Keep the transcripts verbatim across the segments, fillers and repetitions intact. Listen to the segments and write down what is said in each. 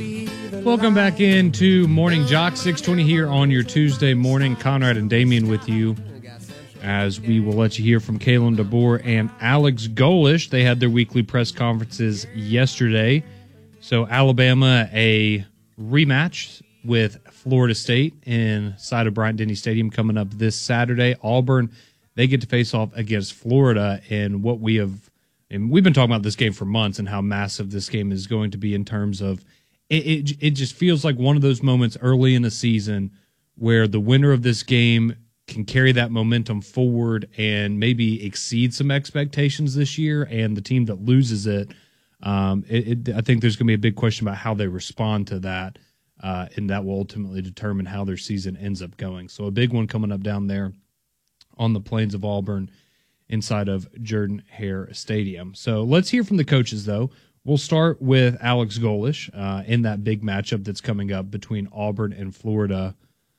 Welcome back into Morning Jock, six twenty here on your Tuesday morning. Conrad and Damien with you, as we will let you hear from Kalen DeBoer and Alex Golesh. They had their weekly press conferences yesterday. So Alabama, a rematch with Florida State inside of Bryant-Denny Stadium coming up this Saturday. Auburn, they get to face off against Florida in what we have, and we've been talking about this game for months and how massive this game is going to be in terms of It, it it just feels like one of those moments early in the season where the winner of this game can carry that momentum forward and maybe exceed some expectations this year, and the team that loses it, um, it, it I think there's going to be a big question about how they respond to that, uh, and that will ultimately determine how their season ends up going. So a big one coming up down there on the plains of Auburn inside of Jordan-Hare Stadium. So let's hear from the coaches, though. We'll start with Alex Golesh uh, in that big matchup that's coming up between Auburn and Florida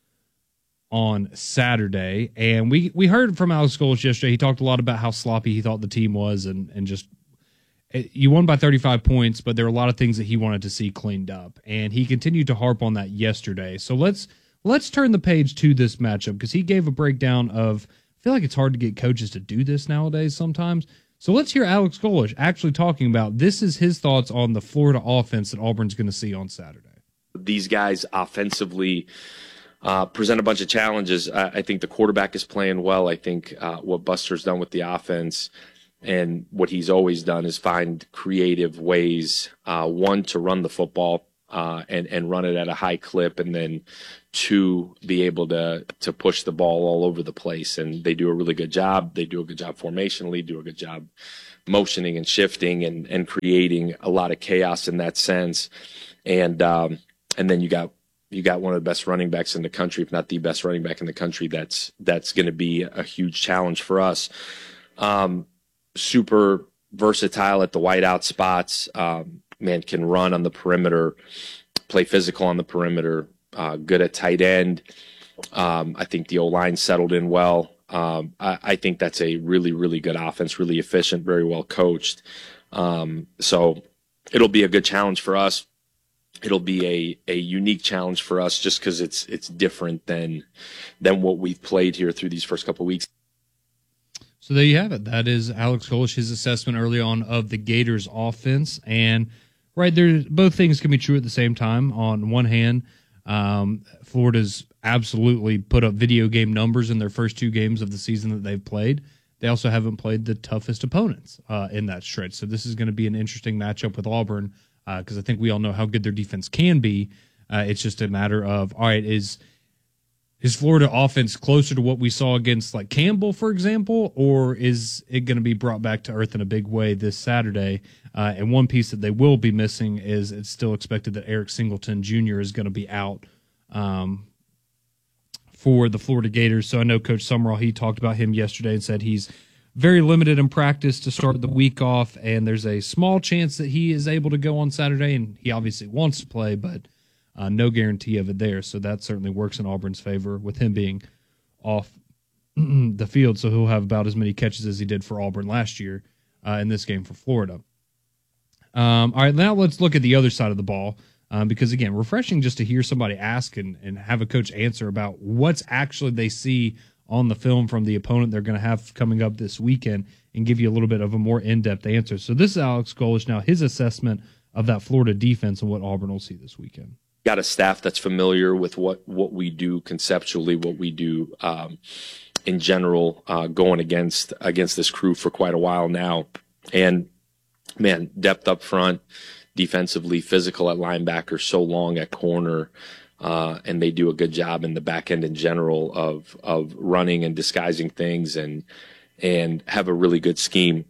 on Saturday. And we, we heard from Alex Golesh yesterday. He talked a lot about how sloppy he thought the team was, and, and just you won by thirty-five points, but there were a lot of things that he wanted to see cleaned up. And he continued to harp on that yesterday. So let's let's turn the page to this matchup, because he gave a breakdown of, I feel like it's hard to get coaches to do this nowadays sometimes. So let's hear Alex Golesh actually talking about this is his thoughts on the Florida offense that Auburn's going to see on Saturday. These guys offensively uh, present a bunch of challenges. I, I think the quarterback is playing well. I think uh, what Buster's done with the offense and what he's always done is find creative ways, uh, one, to run the football uh, and, and run it at a high clip, and then two, be able to to push the ball all over the place. And they do a really good job. They do a good job formationally, do a good job motioning and shifting and, and creating a lot of chaos in that sense. And um, and then you got you got one of the best running backs in the country, if not the best running back in the country. That's that's going to be a huge challenge for us. Um, super versatile at the wideout spots. Um, man, can run on the perimeter, play physical on the perimeter. Uh, good at tight end. Um, I think the O-line settled in well. Um, I, I think that's a really, really good offense, really efficient, very well coached. Um, so it'll be a good challenge for us. It'll be a, a unique challenge for us just because it's it's different than than what we've played here through these first couple of weeks. So there you have it. That is Alex Golesh's assessment early on of the Gators offense. And right there, both things can be true at the same time. On one hand, Um, Florida's absolutely put up video game numbers in their first two games of the season that they've played. They also haven't played the toughest opponents uh, in that stretch. So this is going to be an interesting matchup with Auburn because uh, I think we all know how good their defense can be. Uh, it's just a matter of, all right, is is Florida offense closer to what we saw against like Campbell, for example, or is it going to be brought back to earth in a big way this Saturday? Uh, and one piece that they will be missing is it's still expected that Eric Singleton Junior is going to be out um, for the Florida Gators. So I know Coach Summerall, he talked about him yesterday and said he's very limited in practice to start the week off, and there's a small chance that he is able to go on Saturday, and he obviously wants to play, but uh, no guarantee of it there. So that certainly works in Auburn's favor with him being off the field, so he'll have about as many catches as he did for Auburn last year uh, in this game for Florida. Um, all right, now let's look at the other side of the ball um, because, again, refreshing just to hear somebody ask and, and have a coach answer about what's actually they see on the film from the opponent they're going to have coming up this weekend and give you a little bit of a more in-depth answer. So this is Alex Golesh now, his assessment of that Florida defense and what Auburn will see this weekend. Got a staff that's familiar with what, what we do conceptually, what we do um, in general, uh, going against against this crew for quite a while now. And man, depth up front, defensively, physical at linebacker, so long at corner, uh, and they do a good job in the back end in general of of running and disguising things and and have a really good scheme.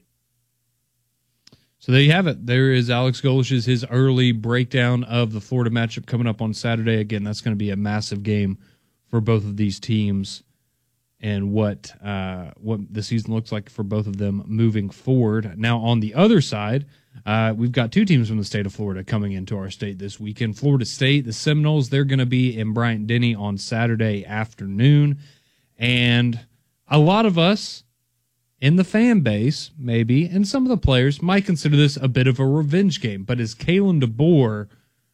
So there you have it. There is Alex Golesh's his early breakdown of the Florida matchup coming up on Saturday. Again, that's going to be a massive game for both of these teams and what uh, what the season looks like for both of them moving forward. Now, on the other side, uh, we've got two teams from the state of Florida coming into our state this weekend. Florida State, the Seminoles, they're going to be in Bryant-Denny on Saturday afternoon. And a lot of us in the fan base, maybe, and some of the players might consider this a bit of a revenge game. But as Kalen DeBoer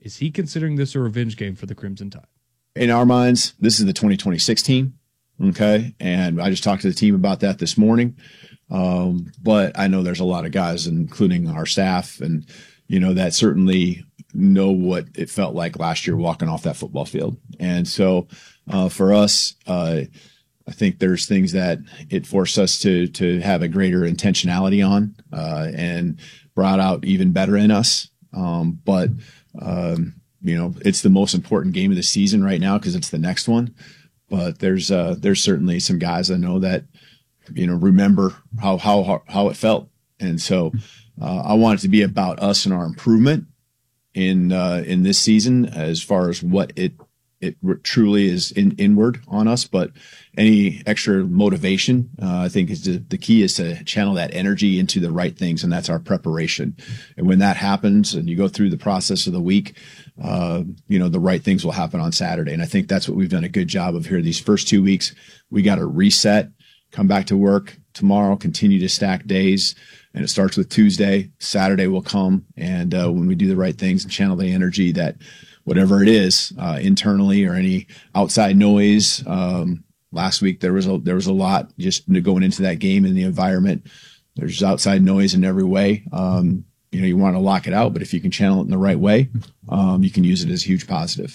Is he considering this a revenge game for the Crimson Tide? In our minds, this is the twenty twenty-six team. Okay. And I just talked to the team about that this morning. Um, but I know there's a lot of guys, including our staff, and, you know, that certainly know what it felt like last year walking off that football field. And so uh, for us, uh, I think there's things that it forced us to to have a greater intentionality on uh, and brought out even better in us. Um, but, um, you know, it's the most important game of the season right now because it's the next one. But there's uh, there's certainly some guys I know that, you know, remember how how how it felt. And so uh, I want it to be about us and our improvement in uh, in this season as far as what it it truly is in, inward on us. But any extra motivation, uh, I think is the, the key is to channel that energy into the right things, and that's our preparation. And when that happens and you go through the process of the week, uh, you know, the right things will happen on Saturday. And I think that's what we've done a good job of here these first two weeks. We got to reset, come back to work tomorrow, continue to stack days. And it starts with Tuesday. Saturday will come. And uh, when we do the right things and channel the energy that whatever it is, uh, internally or any outside noise. Um, last week, there was a, there was a lot just going into that game in the environment. There's outside noise in every way. Um, you know, you want to lock it out, but if you can channel it in the right way, um, you can use it as a huge positive.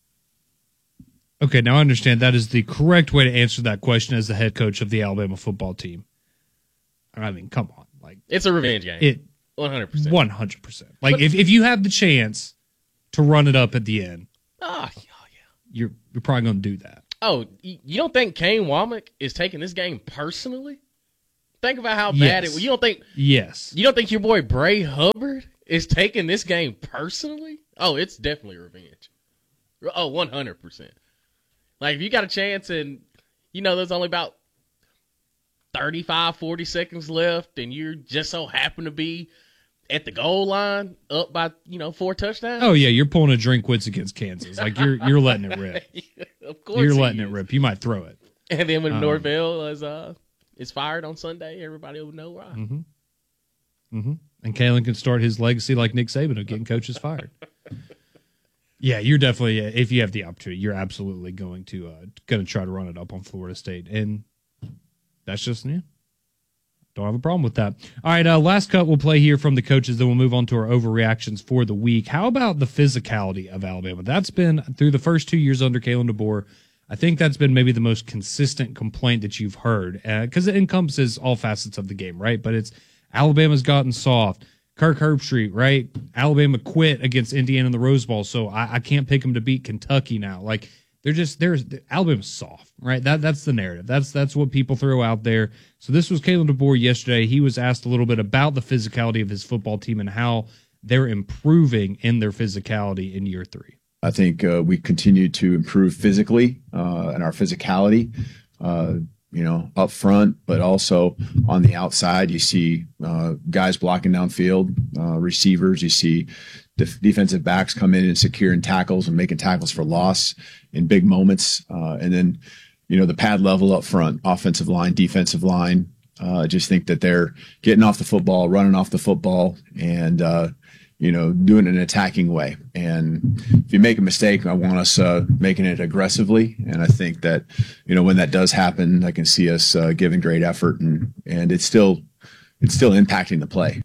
Okay, now I understand that is the correct way to answer that question as the head coach of the Alabama football team. I mean, come on. Like, it's a revenge game. It one hundred percent. one hundred percent. Like, but, if, if you have the chance to run it up at the end, oh, yeah, you're you're probably going to do that. Oh, you don't think Kane Womack is taking this game personally? Think about how bad yes. it was. You don't think Yes. You don't think your boy Bray Hubbard is taking this game personally? Oh, it's definitely revenge. Oh, one hundred percent. Like, if you got a chance and, you know, there's only about thirty-five, forty seconds left and you're just so happen to be at the goal line up by, you know, four touchdowns. Oh, yeah, you're pulling a Drinkwitz against Kansas. Like, you're you're letting it rip. Of course You're letting is. it rip. You might throw it. And then when Um, Norvell is, uh, is fired on Sunday, everybody will know why. Mm-hmm. Mm-hmm. And Kalen can start his legacy like Nick Saban of getting coaches fired. Yeah, you're definitely, if you have the opportunity, you're absolutely going to uh, going to try to run it up on Florida State. And that's just, yeah, don't have a problem with that. All right, uh, last cut we'll play here from the coaches, then we'll move on to our overreactions for the week. How about the physicality of Alabama? That's been, through the first two years under Kalen DeBoer, I think that's been maybe the most consistent complaint that you've heard, because uh, it encompasses all facets of the game, right? But it's Alabama's gotten soft. Kirk Herbstreit, right? Alabama quit against Indiana in the Rose Bowl, so I, I can't pick them to beat Kentucky now. Like, they're just, there's Alabama's soft, right? That That's the narrative. That's that's what people throw out there. So this was Kalen DeBoer yesterday. He was asked a little bit about the physicality of his football team and how they're improving in their physicality in year three. I think uh, we continue to improve physically uh, and our physicality, uh, you know, up front, but also on the outside. You see uh, guys blocking downfield, uh, receivers. You see def- defensive backs come in and securing tackles and making tackles for loss in big moments. Uh, and then, you know, the pad level up front, offensive line, defensive line. Uh, I just think that they're getting off the football, running off the football, and uh, you know, doing it in an attacking way. And if you make a mistake, I want us uh, making it aggressively. And I think that, you know, when that does happen, I can see us uh, giving great effort, and and it's still it's still impacting the play.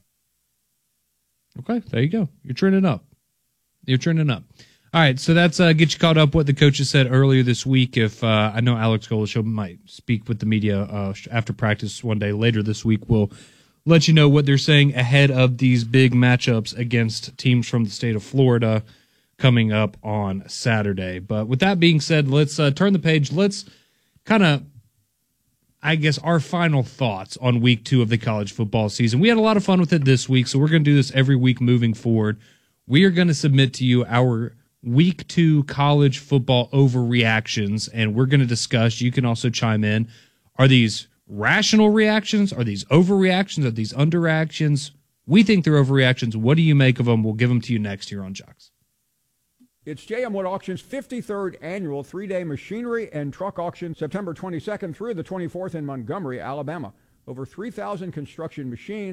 Okay, there you go. You're trending up. You're trending up. All right, so that's uh, get you caught up what the coaches said earlier this week. If uh, I know Alex Golesh might speak with the media uh, after practice one day later this week, we'll let you know what they're saying ahead of these big matchups against teams from the state of Florida coming up on Saturday. But with that being said, let's uh, turn the page. Let's kind of, I guess, our final thoughts on week two of the college football season. We had a lot of fun with it this week, so we're going to do this every week moving forward. We are going to submit to you our week two college football overreactions, and we're going to discuss. You can also chime in. Are these rational reactions? Are these overreactions? Are these underreactions? We think they're overreactions. What do you make of them? We'll give them to you next here on Jocks. It's J M Wood Auction's fifty-third annual three-day machinery and truck auction, September twenty-second through the twenty-fourth in Montgomery, Alabama. Over three thousand construction machines,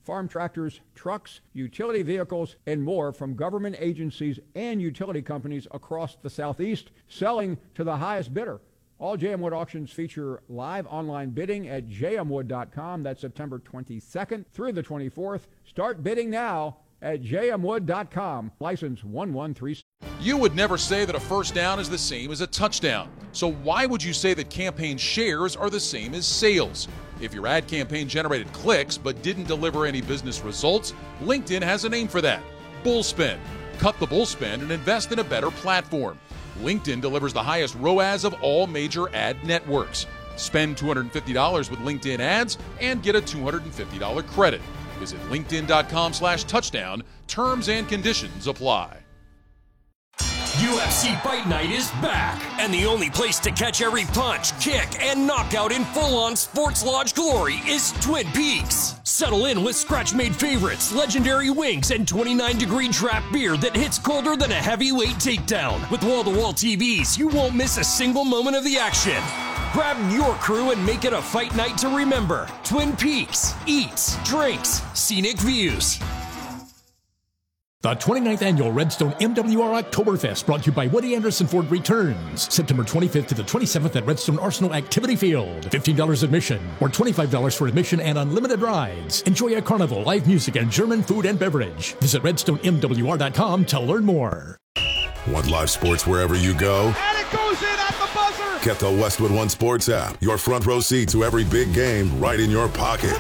farm tractors, trucks, utility vehicles, and more from government agencies and utility companies across the Southeast, selling to the highest bidder. All J M Wood auctions feature live online bidding at j m wood dot com. That's September twenty-second through the twenty-fourth. Start bidding now at j m wood dot com. License one one three. You would never say that a first down is the same as a touchdown. So why would you say that campaign shares are the same as sales? If your ad campaign generated clicks but didn't deliver any business results, LinkedIn has a name for that: bullspend. Cut the bullspend and invest in a better platform. LinkedIn delivers the highest R O A S of all major ad networks. Spend two hundred fifty dollars with LinkedIn ads and get a two hundred fifty dollars credit. Visit linkedin.com slash touchdown. Terms and conditions apply. U F C Fight Night is back, and the only place to catch every punch, kick, and knockout in full-on Sports Lodge glory is Twin Peaks. Settle in with scratch-made favorites, legendary wings, and twenty-nine degree draft beer that hits colder than a heavyweight takedown. With wall-to-wall T Vs, you won't miss a single moment of the action. Grab your crew and make it a fight night to remember. Twin Peaks. Eats, drinks, scenic views. The twenty-ninth Annual Redstone M W R Oktoberfest, brought to you by Woody Anderson Ford, returns September twenty-fifth to the twenty-seventh at Redstone Arsenal Activity Field. fifteen dollars admission or twenty-five dollars for admission and unlimited rides. Enjoy a carnival, live music, and German food and beverage. Visit redstone m w r dot com to learn more. Want live sports wherever you go? And it goes in at the buzzer! Get the Westwood One Sports app. Your front row seat to every big game right in your pocket.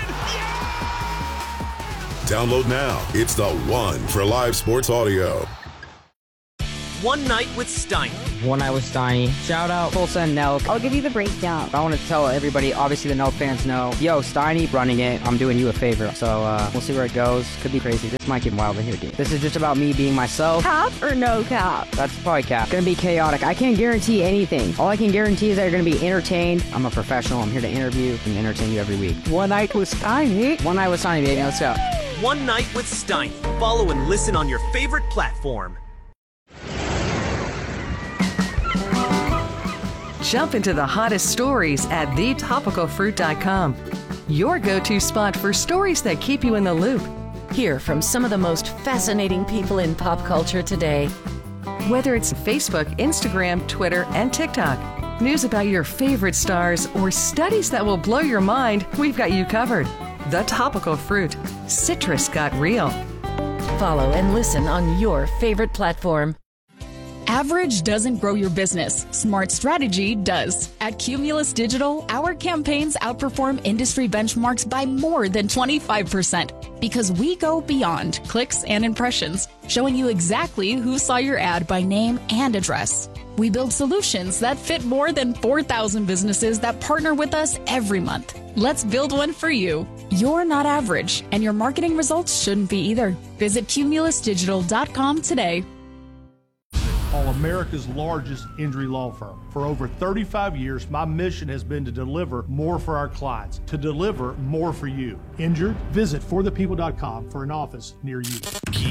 Download now. It's the one for live sports audio. One Night with Steiny. One Night with Steiny. Shout out Tulsa and Nelk. I'll give you the breakdown. I want to tell everybody, obviously the Nelk fans know, yo, Steiny running it. I'm doing you a favor. So uh, we'll see where it goes. Could be crazy. This might get wild in here, dude. This is just about me being myself. Cap or no cap? That's probably cap. Gonna be chaotic. I can't guarantee anything. All I can guarantee is that you're gonna be entertained. I'm a professional. I'm here to interview and entertain you every week. One Night with Steiny. One Night with Steiny, baby. Let's go. One Night with Steiny. Follow and listen on your favorite platform. Jump into the hottest stories at the topical fruit dot com. Your go-to spot for stories that keep you in the loop. Hear from some of the most fascinating people in pop culture today. Whether it's Facebook, Instagram, Twitter, and TikTok, news about your favorite stars, or studies that will blow your mind, we've got you covered. The Topical Fruit. Citrus got real. Follow and listen on your favorite platform. Average doesn't grow your business. Smart strategy does. At Cumulus Digital, our campaigns outperform industry benchmarks by more than twenty-five percent because we go beyond clicks and impressions, showing you exactly who saw your ad by name and address. We build solutions that fit more than four thousand businesses that partner with us every month. Let's build one for you. You're not average, and your marketing results shouldn't be either. Visit cumulus digital dot com today. America's largest injury law firm. For over thirty-five years, my mission has been to deliver more for our clients, to deliver more for you. Injured? Visit for the people dot com for an office near you.